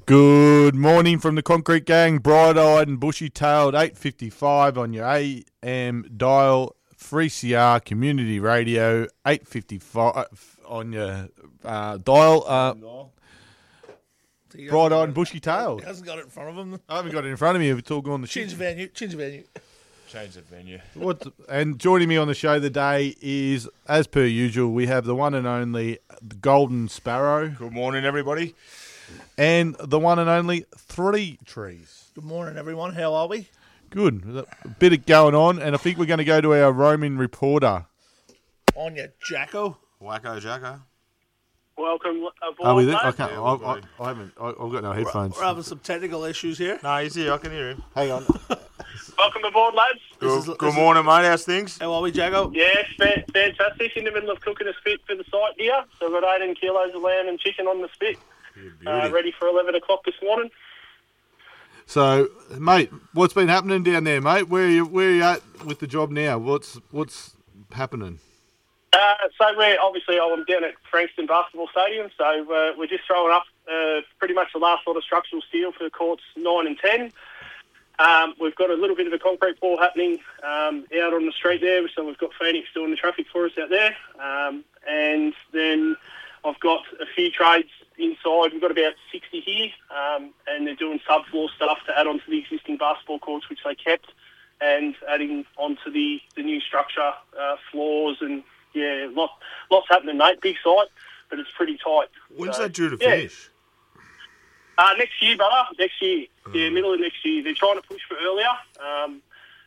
Good morning from the Concrete Gang, bright-eyed and bushy-tailed, 8:55 on your AM dial, 3CR Community Radio, 8:55 on your dial, bright-eyed and bushy-tailed. He hasn't got it in front of him. I haven't got it in front of me, it's all gone to Change shit. the venue. Change the venue. And joining me on the show today is, as per usual, we have the one and only Golden Sparrow. Good morning, everybody. And the one and only Three Trees. Good morning, everyone. How are we? Good. A bit of going on, and I think we're going to go to our roaming reporter. On your Jacko. Wacko Jacko. Welcome aboard. Are we there? mate. I can't. Yeah, I haven't. I've got no headphones. We're having some technical issues here. No, he's here. I can hear him. Hang on. Welcome aboard, lads. Good morning, mate. How's things? How are we, Jacko? Yes, fantastic. In the middle of cooking a spit for the site here. So we've got 18 kilos of lamb and chicken on the spit. Ready for 11 o'clock this morning. So, mate, what's been happening down there, mate? Where are you at with the job now? What's happening? So I'm down at Frankston Basketball Stadium. So we're just throwing up pretty much the last lot of structural steel for courts 9 and 10. We've got a little bit of a concrete pour happening out on the street there. So we've got Phoenix doing the traffic for us out there. And then I've got a few trades inside. We've got about 60 here, and they're doing subfloor stuff to add on to the existing basketball courts, which they kept, and adding onto the new structure, floors, and lots happening, mate. Big site, but it's pretty tight. When's that due to finish? Next year, brother. Next year. Yeah, middle of next year. They're trying to push for earlier,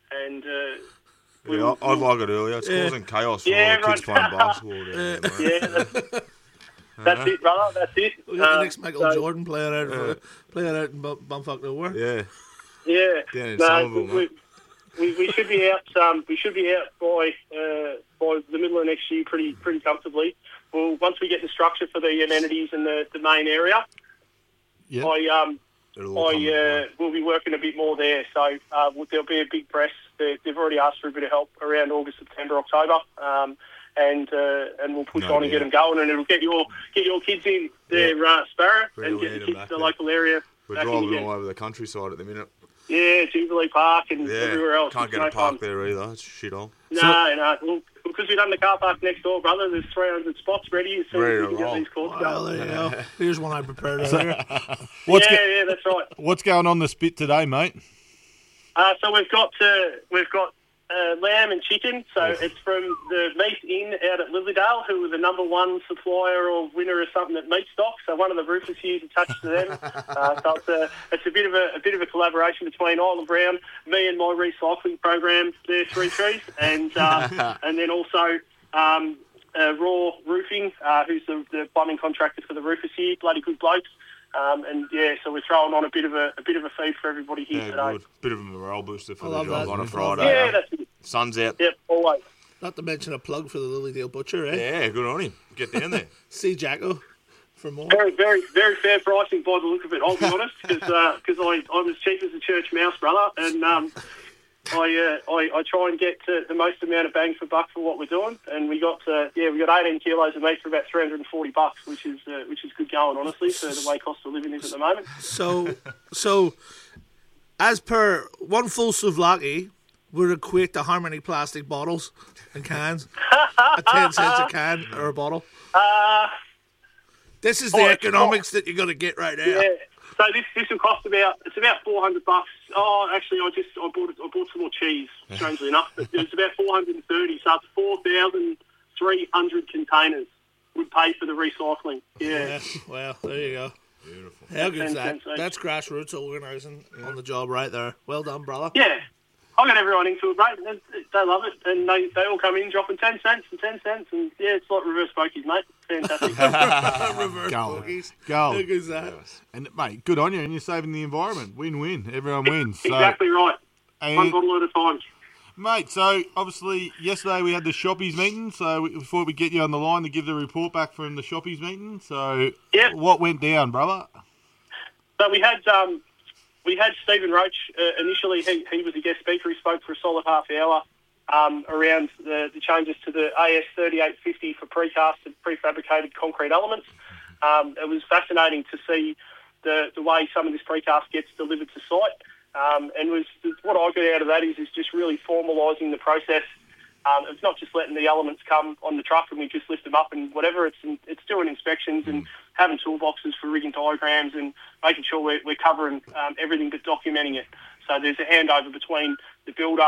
I'd like it earlier. It's causing chaos for all the kids playing basketball. That's it, brother. That's it. We got the next Michael Jordan playing out in bumfuck nowhere. Yeah. Yeah. Down in Somerville, mate. We should be out. We should be out by the middle of next year, pretty comfortably. Well, once we get the structure for the amenities and the main area, Yeah. we'll be working a bit more there. So there'll be a big press. They've already asked for a bit of help around August, September, October, and we'll push on and get them going, and it'll get your kids in there, Sparrow, and get the kids to the local area. We're driving all over the countryside at the minute. Yeah, Jubilee Park and everywhere else. Can't get a park there either. It's shit on. No. Well, because we've done the car park next door, brother, there's 300 spots ready as soon as we can get these courts Well, going. there you go. Here's one I prepared earlier. Yeah, that's right. What's going on the spit today, mate? So we've got lamb and chicken. So it's from the Meat Inn out at Lilydale, who were the number one supplier or winner of something at Meat Stock. So one of the roofers here is attached to them. So it's a bit of a collaboration between Isle Brown, me and my recycling program, there, Three Trees, and then also Raw Roofing, who's the plumbing contractor for the roofers here. Bloody good blokes. So we're throwing on a bit of a feed for everybody here today. Good. Bit of a morale booster for I the love job that. on a Friday. Yeah, that's it. Sun's out. Yep, always. Not to mention a plug for the Lilydale Butcher, eh? Yeah, good on him. Get down there. See Jacko for more. Very, very, very fair pricing by the look of it, I'll be honest, because I'm as cheap as a church mouse, brother, and I try and get the most amount of bang for buck for what we're doing, and we got 18 kilos of meat for about $340, which is good going, honestly, for the way cost of living is at the moment. So, as per one full souvlaki would equate to how many plastic bottles and cans? At 10 cents a can or a bottle? This is the economics that you're going to get right now. Yeah. So this will cost about $400. Oh, actually, I bought some more cheese. Strangely enough, but it's about 430. So it's 4,300 containers would pay for the recycling. Yeah. Well, there you go. Beautiful. How good is that? 10 cents each. That's grassroots organising on the job right there. Well done, brother. Yeah. I got everyone into it, mate. They love it, and they all come in dropping 10 cents and 10 cents, and yeah, it's like reverse pokies, mate. Fantastic. Reverse Go. boogies. Go. How good is that? And, mate, good on you, and you're saving the environment. Win-win. Everyone wins. So, Exactly right. and, One bottle at a time. mate, so obviously yesterday we had the Shoppies meeting, so we thought we'd get you on the line to give the report back from the Shoppies meeting. So Yep. what went down, brother? So we had Stephen Roach initially. He was a guest speaker. He spoke for a solid half hour around the changes to the AS 3850 for precast and prefabricated concrete elements. It was fascinating to see the way some of this precast gets delivered to site. And what I got out of that is just really formalising the process. It's not just letting the elements come on the truck and we just lift them up and whatever. It's doing inspections and having toolboxes for rigging diagrams and making sure we're covering everything but documenting it. So there's a handover between the builder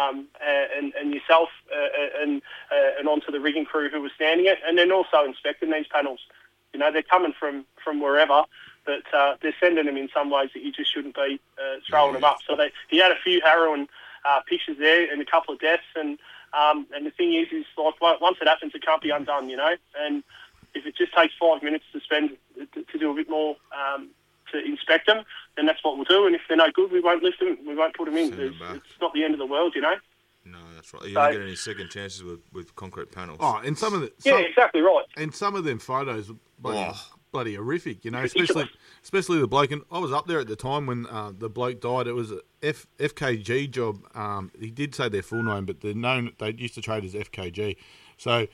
and yourself and onto the rigging crew who were standing it, and then also inspecting these panels. You know, they're coming from wherever, but they're sending them in some ways that you just shouldn't be throwing them up. So he had a few harrowing pictures there and a couple of deaths, and the thing is like once it happens, it can't be undone, you know. And if it just takes 5 minutes to do a bit more to inspect them, then that's what we'll do. And if they're no good, we won't lift them. We won't put them in. It's not the end of the world, you know. No, that's right. You don't get any second chances with concrete panels. Oh, and exactly right. And some of them photos are bloody horrific, you know, especially the bloke. And I was up there at the time when the bloke died. It was a FKG job. He did say their full name, but they used to trade as FKG. So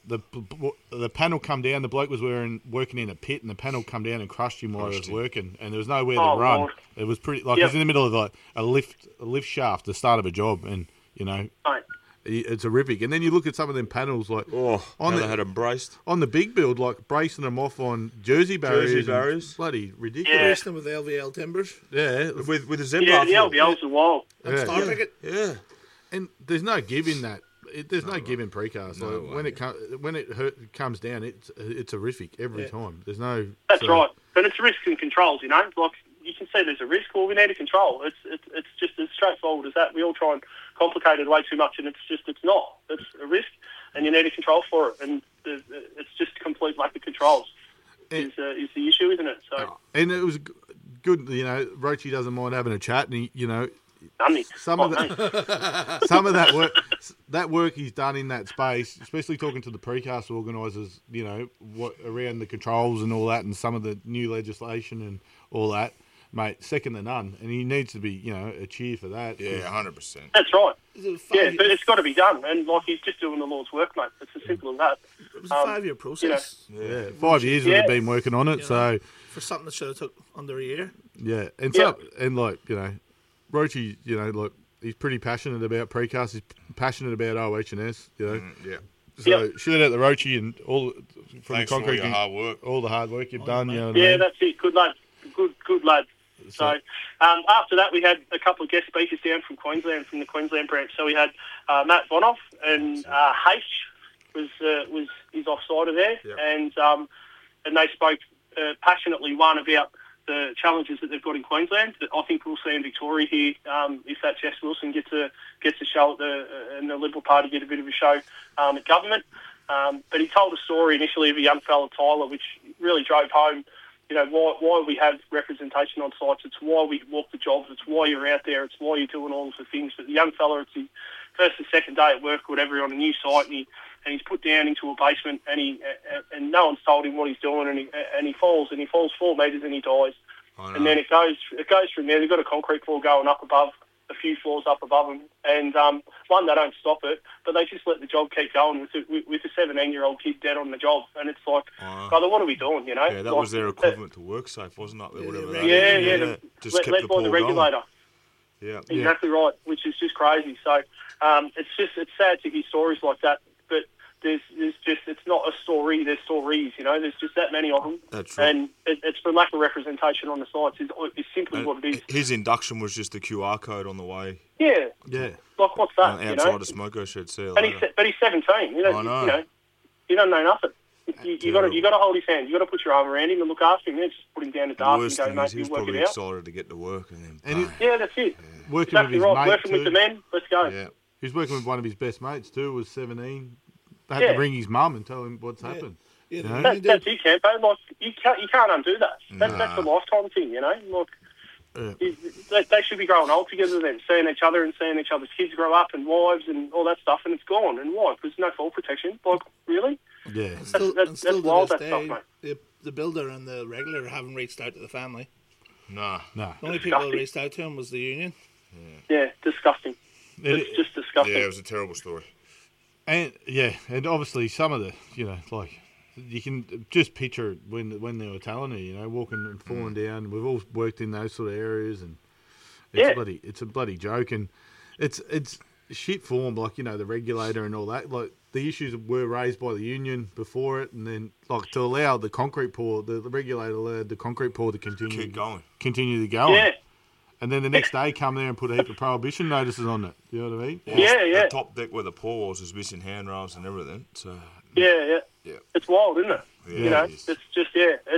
the panel come down. The bloke was working in a pit, and the panel come down and crushed him while he was working. And there was nowhere to run. Lord. It was pretty it was in the middle of like a lift shaft, the start of a job, and you know. Right. It's horrific. And then you look at some of them panels, like they had them braced on the big build, like bracing them off on Jersey barriers. Bloody ridiculous. Bracing them with LVL timbers. Yeah, with the Zebra. Yeah, the LVLs are wild. And Star Ticket. Yeah. And there's no give in that. There's no give in precast. No when it comes down, it's horrific every time. There's no. That's right. But it's risks and controls, you know. Like you can see, there's a risk. Well, we need a control. It's just as straightforward as that. We all try and complicate it way too much, and it's not. It's a risk, and you need a control for it. And it's just a complete lack of controls is the issue, isn't it? So. And it was good, you know. Roachy doesn't mind having a chat, and he, you know. Some of that work he's done in that space, especially talking to the precast organisers, you know, what around the controls and all that, and some of the new legislation and all that, mate, second to none. And he needs to be, you know, a cheer for that. Yeah, 100%. That's right. Yeah, but it's got to be done, and like he's just doing the Lord's work, mate. It's as simple as that. It was a 5-year process. You know, 5 years they've been working on it, so for something that should have took under a year. Yeah, and like you know. Roachy, you know, like he's pretty passionate about precast. He's passionate about OH&S, you know. So shout out to Roachy and all from Thanks the concrete. For all your hard work. All the hard work you've done. You know that's it. Good lad. Good lad. So after that, we had a couple of guest speakers down from Queensland, from the Queensland branch. So we had Matt Bonoff and H was his offsider there, and they spoke passionately about the challenges that they've got in Queensland. That I think we'll see in Victoria here if that Jess Wilson gets a show at the Liberal Party get a bit of a show at government. But he told a story initially of a young fella, Tyler, which really drove home, you know, why we have representation on sites. It's why we walk the jobs. It's why you're out there. It's why you're doing all of the things. But the young fella, it's his first or second day at work or whatever on a new site, and he's put down into a basement, and no one's told him what he's doing, and he falls 4 metres and he dies. And then it goes from there. They've got a concrete floor going up above, a few floors up above them, and one, they don't stop it, but they just let the job keep going with a 17-year-old kid dead on the job, and it's like, brother, what are we doing? You know? Yeah, that was their equivalent to WorkSafe, wasn't it? Just led by the regulator. Yeah, exactly right, which is just crazy. So it's sad to hear stories like that, but there's it's not a story. There's stories, you know. There's just that many of them. That's right. And it's for lack of representation on the sites is simply what it is. His induction was just a QR code on the way. Yeah. Like what's that? Outside a smoko shed. But he's 17. You know, he doesn't know nothing. You got to hold his hand. You got to put your arm around him and look after him. Just put him down the dark and go, mate, you work it out. He was probably excited to get to work, and then that's it. Yeah. Working with his mate working with the men. Let's go. Yeah. He was working with one of his best mates too. Was 17. They had to ring his mum and tell him what's happened. Yeah, you know? That's it, Campo. Like you can't undo that. That's a lifetime thing, you know. Like they should be growing old together, then seeing each other and seeing each other's kids grow up and wives and all that stuff, and it's gone. And why? Because no fall protection. Like really? Yeah. That's wild. That stuff, mate. The builder and the regulator haven't reached out to the family. No. The only people who reached out to him was the union. Yeah, disgusting. It's just disgusting. Yeah, it was a terrible story. And obviously some of the, you know, like you can just picture it when they were telling her, you know, walking and falling down. We've all worked in those sort of areas, and it's a bloody joke, and it's shit form, like, you know, the regulator and all that. Like, the issues were raised by the union before it, and then, like, to allow the concrete pour, the regulator allowed the concrete pour to continue to go. Yeah. And then the next day come there and put a heap of prohibition notices on it. You know what I mean? Yeah. The top deck where the pour was missing handrails and everything. So Yeah. It's wild, isn't it? Yeah, you know, it is. it's just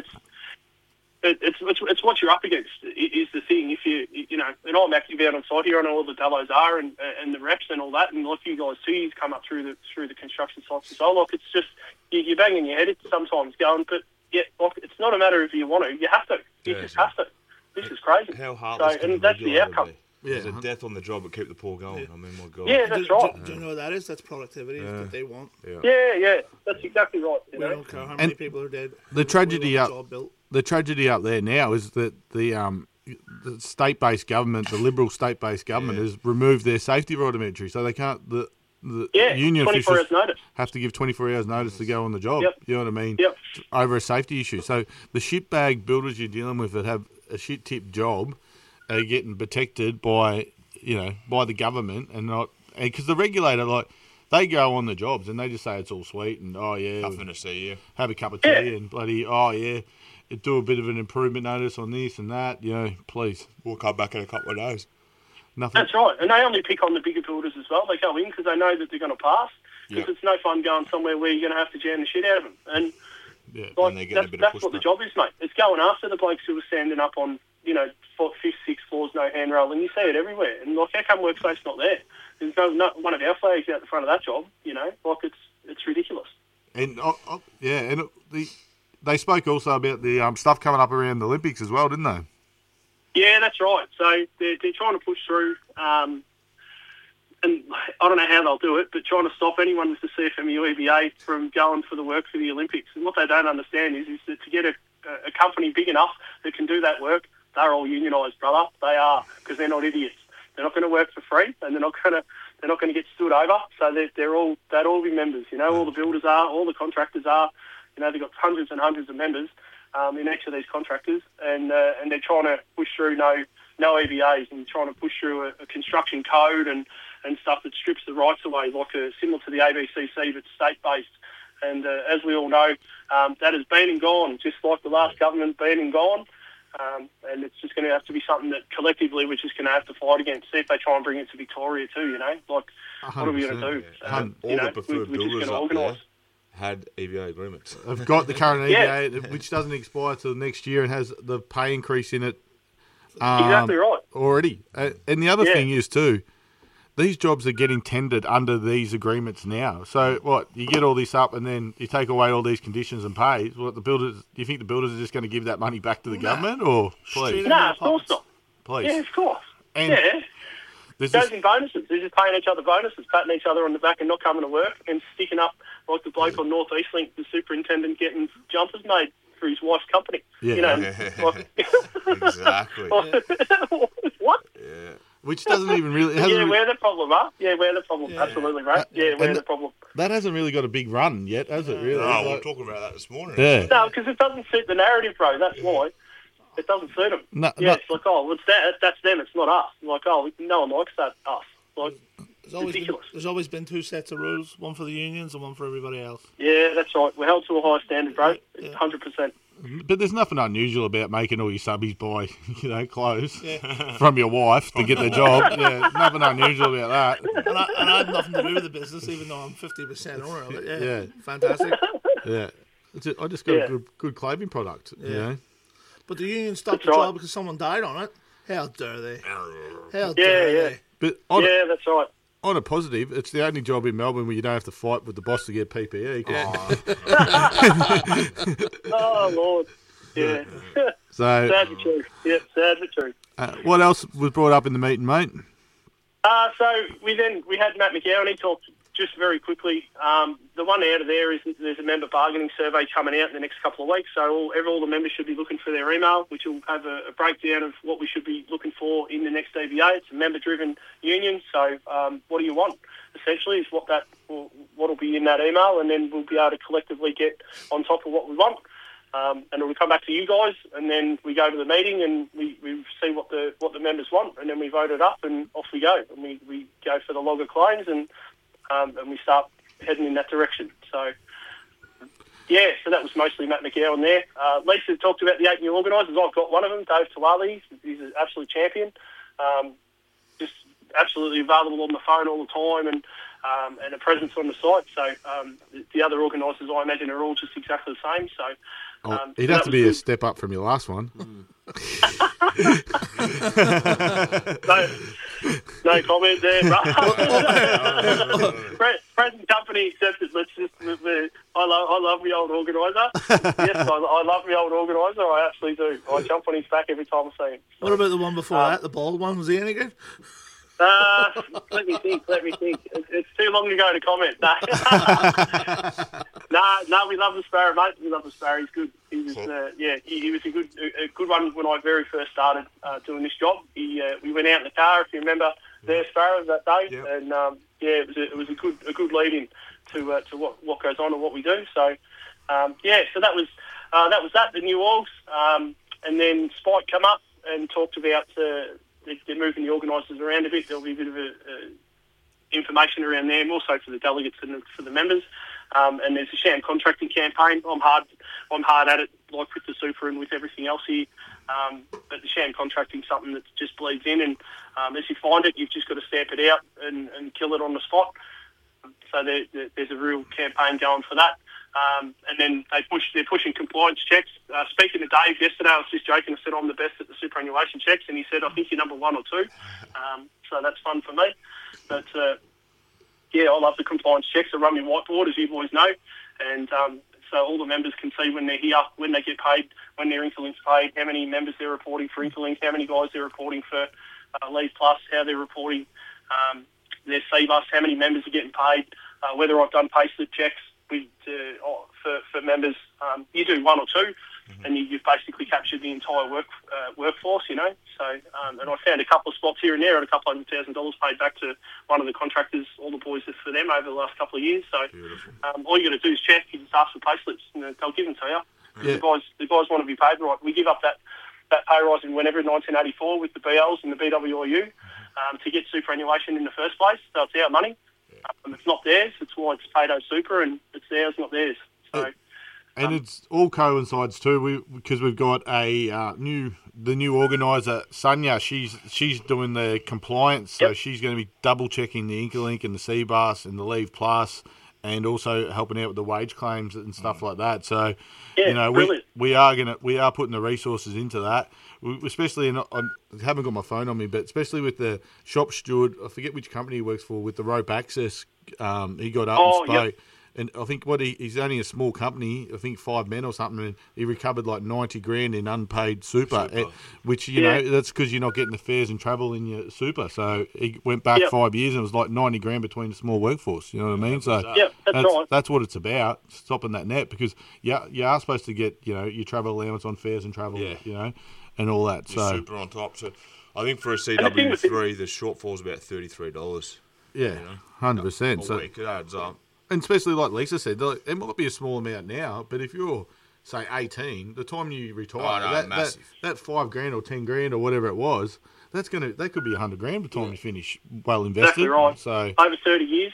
it's what you're up against is the thing. If you know, and I'm active out on site here. I know all the Dallos are and the reps and all that. And like you guys see, he's come up through the construction sites as well. Like, it's just you're banging your head. It's sometimes going, but like, it's not a matter of you want to. You have to. You just have to. This is crazy. How heartless can and that's the outcome. There's a death on the job, but keep the pour going. I mean, my God. Yeah, that's right. Do you know what that is? That's productivity that they want. Yeah. That's exactly right. You We know? don't care how many people are dead. The tragedy We want up the job built. the tragedy up there now is that the state-based government, the Liberal state-based government, has removed their safety rudimentary, so they can't. The union 24 officials hours notice. have to give 24 hours notice to go on the job. Yep. You know what I mean? Yep. Over a safety issue. So the shitbag builders you're dealing with that have a shit-tip job are getting protected by the government, and not because the regulator, like, they go on the jobs and they just say it's all sweet and Nothing to see you. have a cup of tea and bloody do a bit of an improvement notice on this and that. You know, please. We'll come back in a couple of days. Nothing. That's right. And they only pick on the bigger builders as well. They go in because they know that they're going to pass. Because it's no fun going somewhere where you're going to have to jam the shit out of them. And and they get a bit of that's what the pushback. job is, mate. It's going after the blokes who are standing up on, you know, 5th, 6th floors, no handrail, and you see it everywhere. And, like, how come WorkSafe's not there? There's no one of our flags out the front of that job, you know? Like, it's ridiculous. And they spoke also about the stuff coming up around the Olympics as well, didn't they? Yeah, that's right. So they're trying to push through, and I don't know how they'll do it, but trying to stop anyone with the CFMU EBA from going for the work for the Olympics. And what they don't understand is that to get a company big enough that can do that work, they're all unionised, brother. They are, because they're not idiots. They're not going to work for free, and they're not going to get stood over. So they'd all be members. You know, all the builders are, all the contractors are. You know, they've got hundreds and hundreds of members in each of these contractors, and they're trying to push through no EBAs and trying to push through a construction code and stuff that strips the rights away, like similar to the ABCC but state-based. And as we all know, that has been and gone, just like the last government been and gone. And it's just going to have to be something that collectively we're just going to have to fight against. See if they try and bring it to Victoria too, you know? Like, 100%. what are we going to do? All the preferred we're just builders going to up organise. there had EVA agreements. I've got the current EBA, which doesn't expire till next year and has the pay increase in it Exactly right. already. And the other thing is too, these jobs are getting tendered under these agreements now. So what, you get all this up and then you take away all these conditions and pays. What, the builders? Do you think the builders are just going to give that money back to the government, or please? No, of course not. Please. Yeah, of course. And there's Goes this, in bonuses. They're just paying each other bonuses, patting each other on the back and not coming to work and sticking up like the bloke on North East Link, the superintendent getting jumpers made for his wife's company. Yeah. You know, Exactly. What? Yeah. which doesn't even really. Yeah, we're the problem, huh? Yeah, we're the problem. Yeah. Absolutely, right? Yeah, we're the problem. That hasn't really got a big run yet, has it? Really? No, we were talking about that this morning. Yeah. No, because it doesn't suit the narrative, bro. That's why. It doesn't suit them. No, It's like, well, it's that's them. It's not us. Like, no one likes that. Us. Like, ridiculous. There's always been two sets of rules, one for the unions and one for everybody else. Yeah, that's right. We're held to a high standard, bro. Yeah. 100%. But there's nothing unusual about making all your subbies buy, clothes from your wife to get their job. Yeah, nothing unusual about that. And I had nothing to do with the business, even though I'm 50% owner of it. Yeah. Yeah. Fantastic. Yeah, I just got a good clothing product. You know, But the union stopped That's the right. job because someone died on it. How dare they? How Yeah, dare yeah. they? but on, Yeah, that's right. on a positive, it's the only job in Melbourne where you don't have to fight with the boss to get PPE. Oh, Lord. Yeah. So, Sad but true. Yep, sad but true. what else was brought up in the meeting, mate? So we had Matt McGowan. He talked just very quickly, the one out of there is there's a member bargaining survey coming out in the next couple of weeks. So all the members should be looking for their email, which will have a breakdown of what we should be looking for in the next DBA. It's a member-driven union. So what do you want? Essentially, is what will be in that email, and then we'll be able to collectively get on top of what we want. And we'll come back to you guys, and then we go to the meeting and we see what the members want, and then we vote it up, and off we go. And we go for the log of claims, and we start heading in that direction. So, yeah, so that was mostly Matt McGowan there. Lisa talked about the 8 new organisers. I've got one of them, Dave Tawali. He's an absolute champion. Just absolutely available on the phone all the time, and a presence on the site. So the other organisers, I imagine, are all just exactly the same. So he'd have to be a step up from your last one. No comment there, bro. Present company accepted. Let's just. I love my old organiser. Yes, I love my old organiser. I absolutely do. I jump on his back every time I see him. What about the one before that? The bald one, was he any good? Let me think. It's too long ago to comment. No, we love the Sparrow, mate. We love the Sparrow. He's good. He was, he was a good one when I very first started doing this job. We went out in the car, if you remember, their Sparrow that day, and it was a good lead in to what goes on and what we do. So so that was that. The new orgs, and then Spike come up and talked about. They're moving the organisers around a bit. There'll be a bit of information around there, more so for the delegates and for the members. And there's a sham contracting campaign. I'm hard at it, like with the super and with everything else here. But the sham contracting is something that just bleeds in, and as you find it, you've just got to stamp it out and kill it on the spot. So there's a real campaign going for that. And then they're pushing compliance checks. Speaking to Dave yesterday, I was just joking. I said I'm the best at the superannuation checks, and he said, I think you're number 1 or 2. So that's fun for me. But I love the compliance checks. I run my whiteboard, as you boys know, and so all the members can see when they're here, when they get paid, when their Interlink's paid, how many members they're reporting for Interlink, how many guys they're reporting for Leave Plus, how they're reporting their CBUS, how many members are getting paid, whether I've done payslip checks. For members, you do 1 or 2, and you've basically captured the entire workforce, you know. So, and I found a couple of spots here and there, and a couple $100,000 paid back to one of the contractors, all the boys for them over the last couple of years. So, all you got to do is check. You just ask for payslips, and they'll give them to you. Yeah. The guys want to be paid right. We give up that pay rise in whenever in 1984 with the BLs and the BWIU to get superannuation in the first place. So it's our money. It's not theirs. It's why it's Paydo Super, and it's theirs, not theirs. So, and it's all coincides too. Because we've got the new organiser, Sonia. She's doing the compliance, so she's going to be double checking the Interlink and the CBUS and the Leave Plus, and also helping out with the wage claims and stuff like that. So, we are putting the resources into that. Especially, I haven't got my phone on me, but especially with the shop steward, I forget which company he works for, with the rope access, he got up and spoke. Yep. And I think he's only a small company, I think 5 men or something, and he recovered like $90,000 in unpaid super. Which, that's because you're not getting the fares and travel in your super. So he went back 5 years and it was like $90,000 between the small workforce, you know what I mean? So that's what it's about, stopping that net, because you are supposed to get, your travel allowance on fares and travel, and all that. So super on top. So I think for a CW3, the shortfall is about $33. Yeah, 100%. So it adds up. And especially like Lisa said, it might be a small amount now, but if you're, say, 18, the time you retire, that $5,000 or $10,000 or whatever it was, that could be $100,000 by the time you finish well invested. Exactly right. So over 30 years,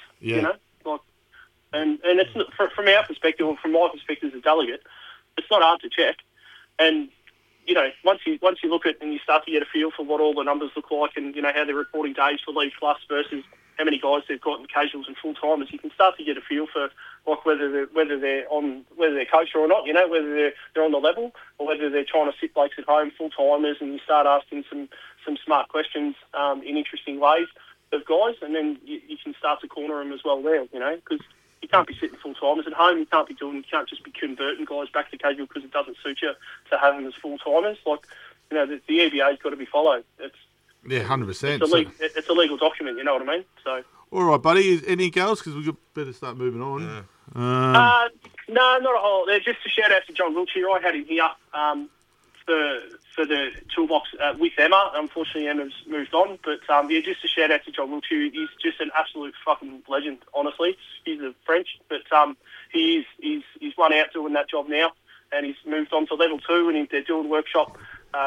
and it's from our perspective, or from my perspective as a delegate, it's not hard to check. And once you look at and you start to get a feel for what all the numbers look like, and how they're reporting days for Leave Plus versus how many guys they've got in casuals and full timers, you can start to get a feel for like whether they're kosher or not. Whether they're on the level, or whether they're trying to sit blokes at home, full timers, and you start asking some smart questions in interesting ways of guys, and then you can start to corner them as well there. Because you can't be sitting full timers at home. You can't just be converting guys back to casual because it doesn't suit you to have them as full timers. Like the EBA's got to be followed. 100%. It's a legal document, you know what I mean? So All right, buddy. Anything else? Because we've better start moving on. Yeah. No, not a whole. Just a shout out to John Wiltshire. I had him here for the toolbox with Emma. Unfortunately, Emma's moved on, but just a shout out to John Wiltshire. He's just an absolute fucking legend. Honestly, he's a French, but he's run out doing that job now, and he's moved on to level 2, and they're doing workshops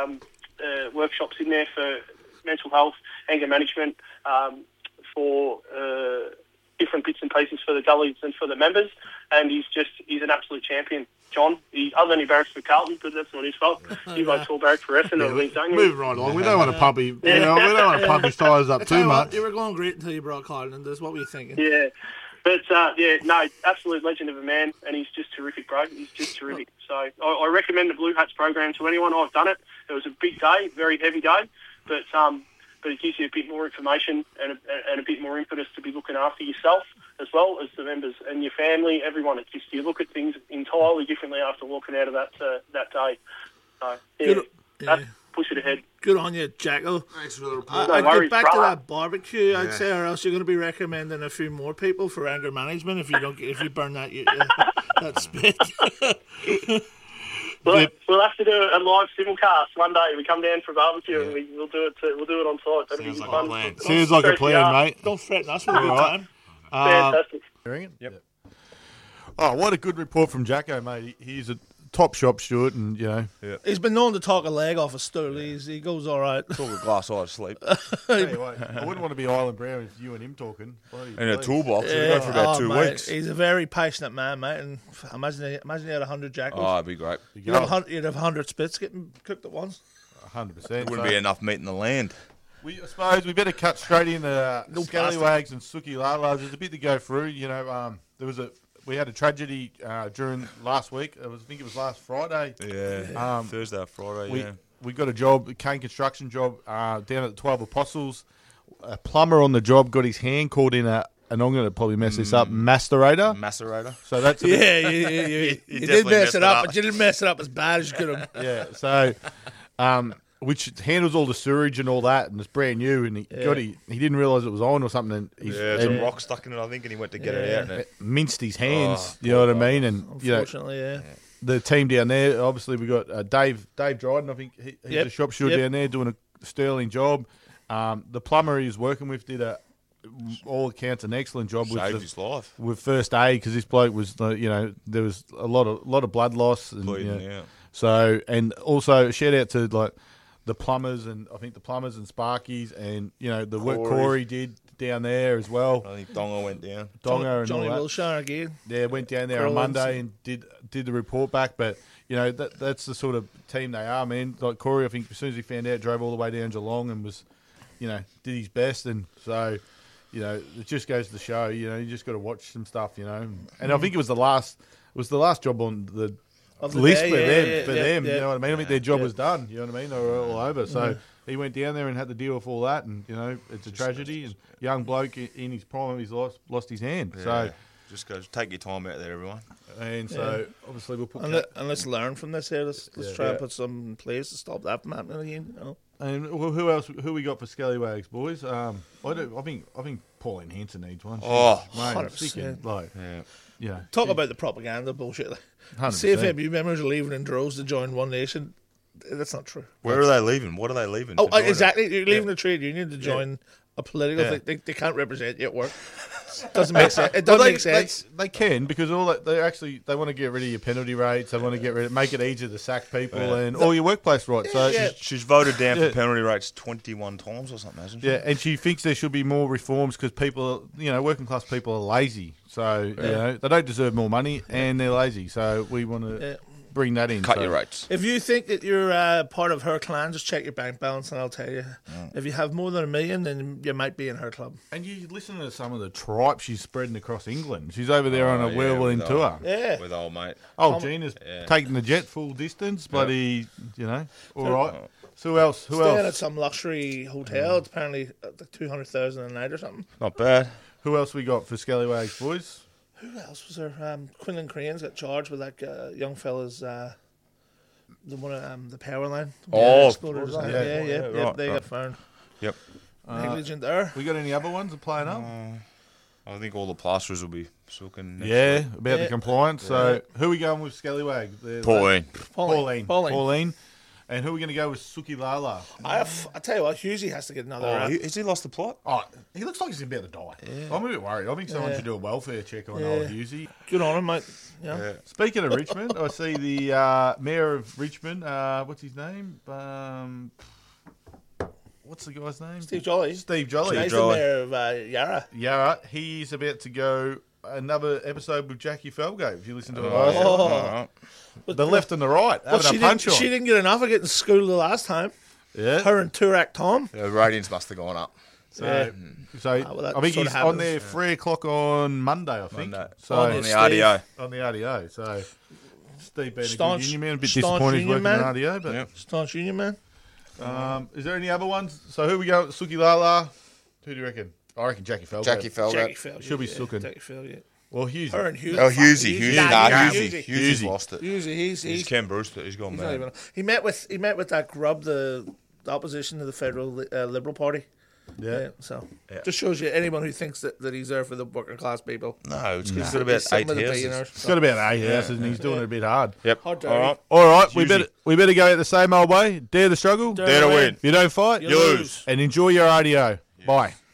in there for mental health, anger management, for different bits and pieces for the gullies and for the members, and he's an absolute champion. John, other than he barracks for Carlton, but that's not his fault. He writes all barracks for Essendon. Don't you? Move right along. We don't want to pump him. We don't want to pump his tyres up too much. You were going great until you brought Carlton. That's what were you thinking? Yeah. But, absolute legend of a man, and he's just terrific, bro. He's just terrific. So I recommend the Blue Hats program to anyone. I've done it. It was a big day, very heavy day, but it gives you a bit more information and a bit more impetus to be looking after yourself as well as the members and your family, everyone. It's just you look at things entirely differently after walking out of that day. So, push it ahead. Good on you, Jacko. Thanks for the report. I'd worries, get back to brother. that barbecue, I'd say, or else you're going to be recommending a few more people for anger management if you burn that that spit. We'll have to do a live simulcast one day. We come down for a barbecue and we'll do it. We'll do it on site. That'll be Sounds like fun. a plan. Sounds like a plan, mate. Don't threaten us with a good time. Fantastic. You reckon? Yep. Oh, what a good report from Jacko, mate. He's a top shop steward, and He's been known to talk a leg off a stool. He goes all right. Talk a glass eye of sleep. Anyway, I wouldn't want to be Island Brown with you and him talking. In a toolbox. We'll go for about 2 mate, weeks. He's a very passionate man, mate. And imagine he had 100 jackals. Oh, it'd be great. You'd have 100 spits getting cooked at once. 100%. There wouldn't be enough meat in the land. I suppose we better cut straight into Scallywags and Suki Lalas. There's a bit to go through. We had a tragedy during last week. I think it was last Friday. Yeah, Thursday or Friday, We got a job, a cane construction job, down at the 12 Apostles. A plumber on the job got his hand caught in and I'm going to probably mess this up, macerator. Macerator. So that's You did mess it up, but you didn't mess it up as bad as you could have. Yeah, so which handles all the sewage and all that, and it's brand new, and he didn't realise it was on or something, and There's a rock stuck in it, I think, and he went to get it out, and it minced his hands. You know what I mean? And Unfortunately, the team down there, obviously we got Dave Dryden. I think he's a shop steward down there doing a sterling job. The plumber he was working with did all accounts an excellent job saved his life. with first aid, because this bloke was there was a lot of blood loss and Bleeding out. So, and also shout out to the plumbers, and I think the plumbers and Sparkies, and the work Corey did down there as well. I think Donga went down. Donga and Johnny all that. Wilshire again. Yeah, went down there on Monday and did the report back. But that's the sort of team they are, man. Like Corey, I think as soon as he found out, drove all the way down Geelong and was, did his best. And so, it just goes to show, you just got to watch some stuff, And I think it was the last job on the list for them. You know what I mean? I think their job was done. You know what I mean? They were all over. So he went down there and had to deal with all that, and it's a tragedy. And young bloke in his prime of his life lost his hand. Yeah. So just go take your time out there, everyone. and so obviously we'll put. And let's learn from this here. Let's try and put some in place to stop that from happening again. And who else? Who we got for Scallywags, boys? I think Pauline Hanson needs one. Oh, Mate, 100%. Talk about the propaganda bullshit. 100%. CFMU members are leaving in droves to join One Nation. That's not true. Where are they leaving? What are they leaving? Oh, to join exactly. You're leaving a trade union to join a political thing. They can't represent you at work. Doesn't make sense. It doesn't make sense. They can, because all that, they want to get rid of your penalty rates. They want to make it easier to sack people and all your workplace rights. So She's voted down for penalty rates 21 times or something, hasn't she? yeah, and she thinks there should be more reforms because people, working class people are lazy. So they don't deserve more money and they're lazy. So we want to bring that in. Cut your rates. If you think that you're part of her clan, just check your bank balance and I'll tell you. If you have more than $1 million, then you might be in her club. And you listen to some of the tripe she's spreading across England. She's over there on a whirlwind tour. Yeah. With old mate. Oh, Gina's taking the jet full distance, but all right. So who else? Staying at some luxury hotel. It's apparently $200,000 a night or something. Not bad. Who else we got for Scallywags, boys? Who else was there? Quinlan Crane's got charged with that young fella's the one the power line. Exploded. They got found. Yep. Negligent there. We got any other ones playing up? I think all the plasterers will be sucking. Next Yeah, week. about the compliance. So who are we going with, Scallywag? Pauline. Pauline. And who are we going to go with Suki Lala? I tell you what, Hughesy has to get another. Has he lost the plot? Oh, he looks like he's about to die. Yeah. I'm a bit worried. I think someone should do a welfare check on old Husey. Good on him, mate. Yeah. Speaking of Richmond, I see the mayor of Richmond. What's his name? What's the guy's name? Steve Jolly. Steve Jolly. He's the mayor of Yarra. Yarra. He's about to go another episode with Jackie Felgate. If you listen to it, the left and the right having a punch on. She didn't get enough of getting schooled the last time. Yeah. Her and Turak Tom. The ratings must have gone up. So I think he's on there 3 o'clock on Monday, I think. So on the RDO. On the RDO. So Steve being Staunch- a good union man, a bit staunch disappointed he's union working man. on RDO. But Staunch Union man. is there any other ones? So who we go? Suki Lala. Who do you reckon? I reckon Jackie Felgate. Jackie Felgate. Jackie Felgate. Should be sucking. Jackie Felgate. Well, Hughes. Her and Hughes. Oh, Husey. Husey. Husey's lost it. He's He's Ken Brewster. He's gone he's not mad. even. He met with that grub, the opposition to the federal Liberal Party. Yeah. So just shows you anyone who thinks that he's there for the working class people. No, it's got about 8 Some of the houses. billionaires. He's got about 8 houses and he's doing it a bit hard. Yep. Hard All right. All right, Hughes. we better go out the same old way. Dare the struggle. Dare to win. If you don't fight, You lose. And enjoy your RDO. Bye.